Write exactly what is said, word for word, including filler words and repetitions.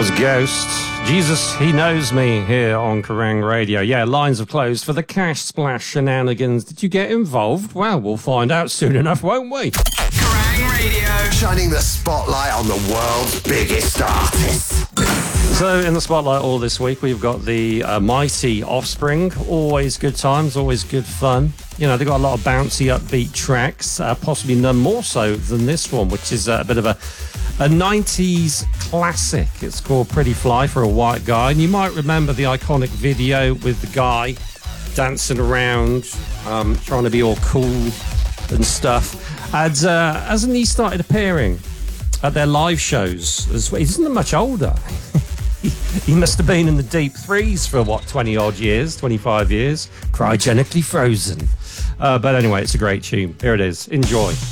was Ghost. Jesus, He Knows Me here on Kerrang Radio. Yeah, lines have closed for the Cash Splash shenanigans. Did you get involved? Well, we'll find out soon enough, won't we? Kerrang Radio. Shining the spotlight on the world's biggest artists. So in the spotlight all this week, we've got the uh, mighty Offspring. Always good times, always good fun. You know, they've got a lot of bouncy, upbeat tracks, uh, possibly none more so than this one, which is uh, a bit of a, a nineties classic. It's called Pretty Fly for a White Guy. And you might remember the iconic video with the guy dancing around, um, trying to be all cool and stuff. And uh, hasn't he started appearing at their live shows as well? He isn't much older. He must have been in the deep threes for, what, twenty-odd years, twenty-five years, cryogenically frozen. Uh, but anyway, it's a great tune. Here it is. Enjoy.